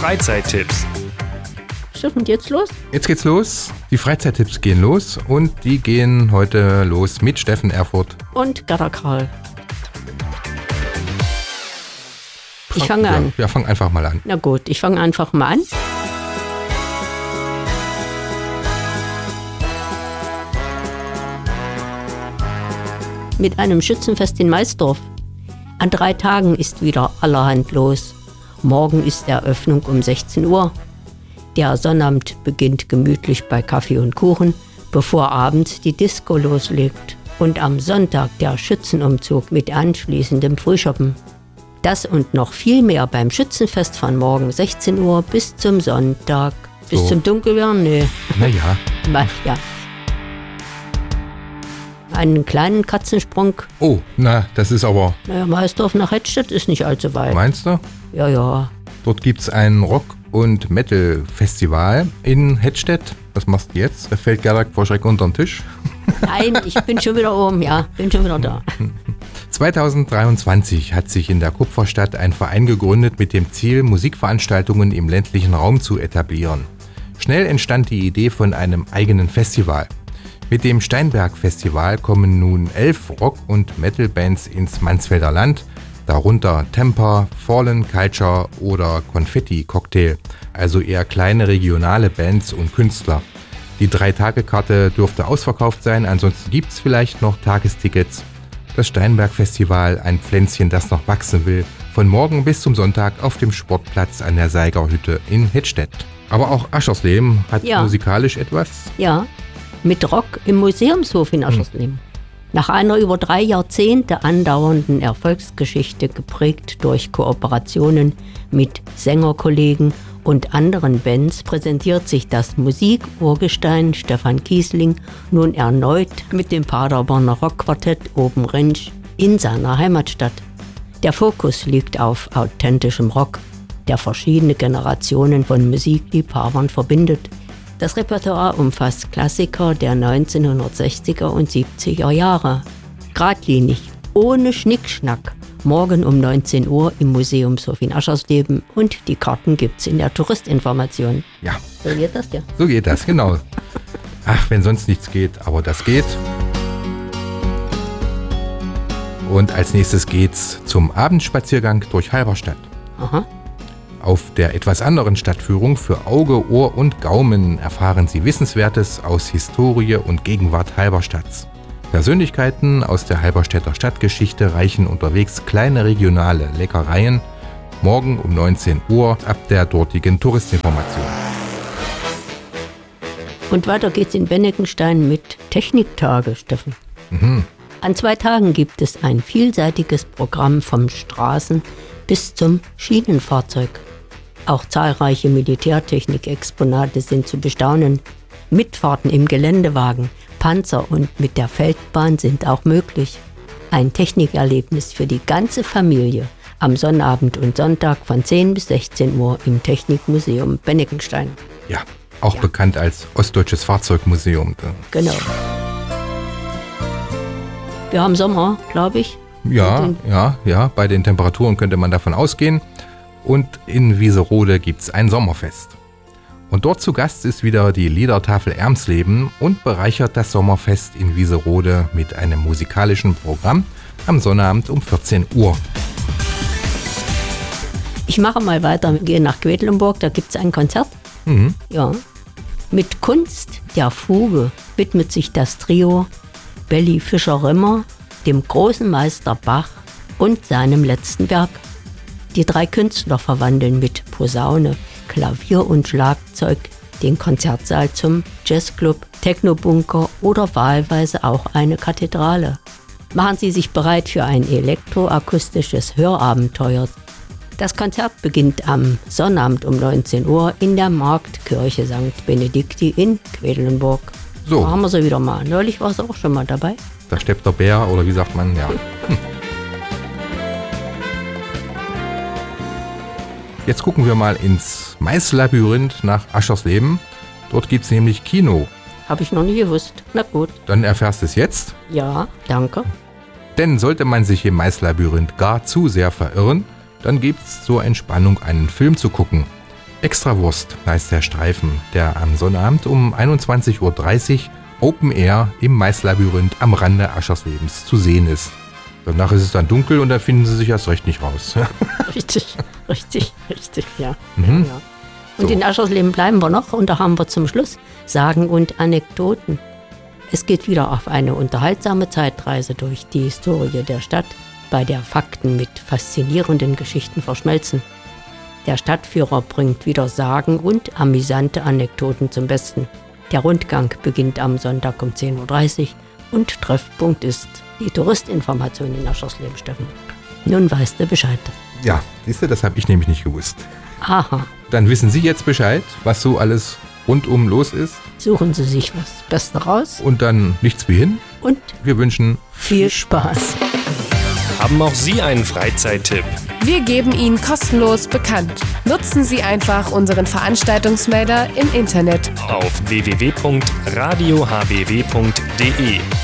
Freizeittipps. Und jetzt los? Jetzt geht's los. Die Freizeittipps gehen los und die gehen heute los mit Steffen Erfurt. Und Gerda Karl. Ich fange an. Ja, fang einfach mal an. Na gut, ich fange einfach mal an. Mit einem Schützenfest in Maisdorf. An 3 Tagen ist wieder allerhand los. Morgen ist Eröffnung um 16 Uhr. Der Sonnabend beginnt gemütlich bei Kaffee und Kuchen, bevor abends die Disco loslegt. Und am Sonntag der Schützenumzug mit anschließendem Frühschoppen. Das und noch viel mehr beim Schützenfest von morgen 16 Uhr bis zum Sonntag. Bis zum Dunkelwerden? Nee. Naja. Ja. Einen kleinen Katzensprung. Oh, na, das ist aber... Naja, Maisdorf nach Hettstedt ist nicht allzu weit. Meinst du? Ja. Dort gibt's ein Rock- und Metal-Festival in Hettstedt. Was machst du jetzt? Da fällt Gerda vor Schreck unter den Tisch. Nein, ich bin schon wieder oben, ja, bin schon wieder da. 2023 hat sich in der Kupferstadt ein Verein gegründet mit dem Ziel, Musikveranstaltungen im ländlichen Raum zu etablieren. Schnell entstand die Idee von einem eigenen Festival. Mit dem Steinberg-Festival kommen nun 11 Rock- und Metal-Bands ins Mansfelder Land, darunter Temper, Fallen Culture oder Confetti Cocktail, also eher kleine regionale Bands und Künstler. Die 3-Tage-Karte dürfte ausverkauft sein, ansonsten gibt es vielleicht noch Tagestickets. Das Steinberg-Festival, ein Pflänzchen, das noch wachsen will, von morgen bis zum Sonntag auf dem Sportplatz an der Seigerhütte in Hettstedt. Aber auch Aschersleben hat musikalisch etwas. Ja, mit Rock im Museumshof in Aschersleben. Nach einer über 3 Jahrzehnte andauernden Erfolgsgeschichte, geprägt durch Kooperationen mit Sängerkollegen und anderen Bands, präsentiert sich das Musik-Urgestein Stefan Kiesling nun erneut mit dem Paderborner Rockquartett Oben Rentsch in seiner Heimatstadt. Der Fokus liegt auf authentischem Rock, der verschiedene Generationen von Musikliebhabern verbindet. Das Repertoire umfasst Klassiker der 1960er und 70er Jahre. Geradlinig, ohne Schnickschnack. Morgen um 19 Uhr im Museumshof in Aschersleben und die Karten gibt's in der Touristinformation. Ja. So geht das, ja? So geht das, genau. Ach, wenn sonst nichts geht, aber das geht. Und als nächstes geht's zum Abendspaziergang durch Halberstadt. Aha. Auf der etwas anderen Stadtführung für Auge, Ohr und Gaumen erfahren Sie Wissenswertes aus Historie und Gegenwart Halberstadts. Persönlichkeiten aus der Halberstädter Stadtgeschichte reichen unterwegs kleine regionale Leckereien. Morgen um 19 Uhr ab der dortigen Touristinformation. Und weiter geht's in Bennekenstein mit Techniktage, Steffen. An 2 Tagen gibt es ein vielseitiges Programm vom Straßen- bis zum Schienenfahrzeug. Auch zahlreiche Militärtechnik-Exponate sind zu bestaunen. Mitfahrten im Geländewagen, Panzer und mit der Feldbahn sind auch möglich. Ein Technikerlebnis für die ganze Familie am Sonnabend und Sonntag von 10 bis 16 Uhr im Technikmuseum Bennekenstein. Ja, auch bekannt als Ostdeutsches Fahrzeugmuseum. Genau. Wir haben Sommer, glaube ich. Ja, bei den Temperaturen könnte man davon ausgehen. Und in Wieserode gibt es ein Sommerfest. Und dort zu Gast ist wieder die Liedertafel Ermsleben und bereichert das Sommerfest in Wieserode mit einem musikalischen Programm am Sonnabend um 14 Uhr. Ich mache mal weiter, wir gehen nach Quedlinburg, da gibt es ein Konzert. Ja. Mit Kunst der Fuge widmet sich das Trio Belly Fischer-Römer dem großen Meister Bach und seinem letzten Werk. Die 3 Künstler verwandeln mit Posaune, Klavier und Schlagzeug den Konzertsaal zum Jazzclub, Technobunker oder wahlweise auch eine Kathedrale. Machen Sie sich bereit für ein elektroakustisches Hörabenteuer. Das Konzert beginnt am Sonnabend um 19 Uhr in der Marktkirche St. Benedikti in Quedlinburg. So. Da haben wir sie wieder mal. Neulich war sie auch schon mal dabei. Da steppt der Bär, oder wie sagt man, ja. Jetzt gucken wir mal ins Maislabyrinth nach Aschersleben. Dort gibt es nämlich Kino. Habe ich noch nie gewusst. Na gut. Dann erfährst du es jetzt. Ja, danke. Denn sollte man sich im Maislabyrinth gar zu sehr verirren, dann gibt es zur Entspannung einen Film zu gucken. Extrawurst heißt der Streifen, der am Sonnabend um 21.30 Uhr Open Air im Maislabyrinth am Rande Ascherslebens zu sehen ist. Danach ist es dann dunkel und da finden sie sich erst recht nicht raus. Richtig, ja. Mhm. Ja. Und in Aschersleben bleiben wir noch und da haben wir zum Schluss Sagen und Anekdoten. Es geht wieder auf eine unterhaltsame Zeitreise durch die Historie der Stadt, bei der Fakten mit faszinierenden Geschichten verschmelzen. Der Stadtführer bringt wieder Sagen und amüsante Anekdoten zum Besten. Der Rundgang beginnt am Sonntag um 10.30 Uhr und Treffpunkt ist die Touristinformation in Aschersleben, Steffen. Nun weißt du Bescheid. Ja, siehst du, das habe ich nämlich nicht gewusst. Aha. Dann wissen Sie jetzt Bescheid, was so alles rundum los ist. Suchen Sie sich was Beste raus. Und dann nichts wie hin. Und wir wünschen viel Spaß. Haben auch Sie einen Freizeittipp? Wir geben ihn kostenlos bekannt. Nutzen Sie einfach unseren Veranstaltungsmelder im Internet auf www.radiohbw.de.